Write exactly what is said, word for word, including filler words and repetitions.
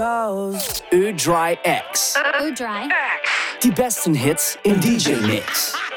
goes. Ö drei X. Ö drei. Die besten Hits im D J-Mix.